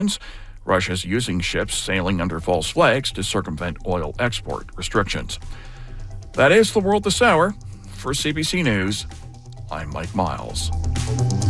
Russia's using ships sailing under false flags to circumvent oil export restrictions. That is the world this hour. For CBC News, I'm Mike Miles.